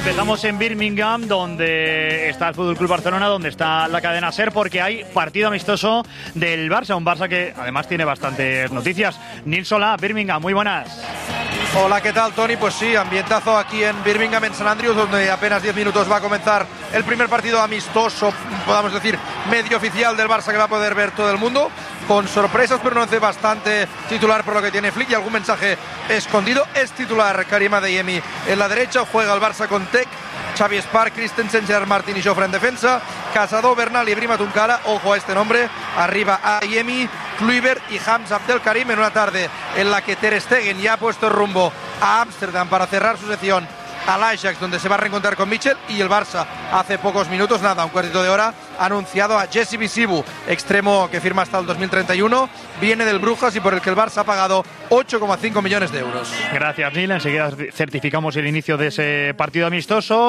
empezamos en Birmingham, donde está el Fútbol Club Barcelona, donde está la cadena SER, porque hay partido amistoso del Barça, un Barça que además tiene bastantes noticias. Nils, hola, Birmingham, muy buenas. Hola, ¿qué tal, Tony? Pues sí, ambientazo aquí en Birmingham, en St Andrews, donde apenas 10 minutos va a comenzar el primer partido amistoso, podamos decir, medio oficial del Barça, que va a poder ver todo el mundo, con sorpresas, pero no hace bastante titular por lo que tiene Flick y algún mensaje escondido. Es titular Karim Adeyemi en la derecha, juega el Barça con Tec, Xavi Spark, Christensen, Gerard Martín y Jofre en defensa, Casado, Bernal y Brima Tunkara, ojo a este nombre, arriba Adeyemi, Kluivert y Hamza Abdelkarim, en una tarde en la que Ter Stegen ya ha puesto el rumbo a Ámsterdam para cerrar su sección al Ajax, donde se va a reencontrar con Mitchell, y el Barça hace pocos minutos, nada, un cuartito de hora, ha anunciado a Jesse Bisibu, extremo que firma hasta el 2031, viene del Brujas y por el que el Barça ha pagado 8,5 millones de euros. Gracias, Nil. Enseguida certificamos el inicio de ese partido amistoso.